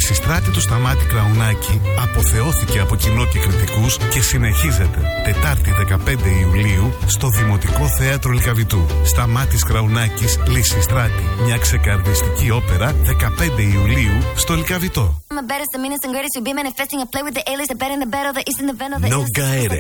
Λυσιστράτη του Σταμάτη Κραουνάκη αποθεώθηκε από κοινό και κριτικούς και συνεχίζεται Τετάρτη 15 Ιουλίου στο Δημοτικό Θέατρο Λυκαβητού. Σταμάτης Κραουνάκης, Λυσιστράτη. Μια ξεκαρδιστική όπερα 15 Ιουλίου στο Λυκαβητό. No Gaere.